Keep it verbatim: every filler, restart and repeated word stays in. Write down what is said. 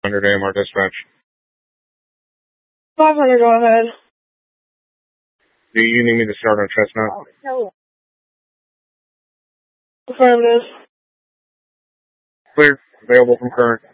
one hundred A M R dispatch. five hundred, go ahead. Do you need me to start on Chestnut? No. Affirmative. Clear. Available from current.